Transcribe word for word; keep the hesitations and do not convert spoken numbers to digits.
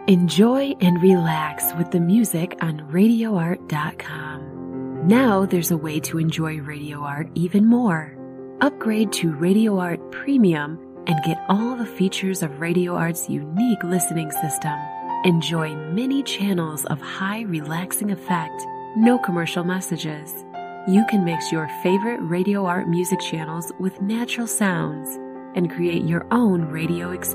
Enjoy and relax with the music on radio art dot com. Now there's a way to enjoy Radio Art even more. Upgrade to Radio Art Premium and get all the features of Radio Art's unique listening system. Enjoy many channels of high relaxing effect, no commercial messages. You can mix your favorite Radio Art music channels with natural sounds and create your own radio experience.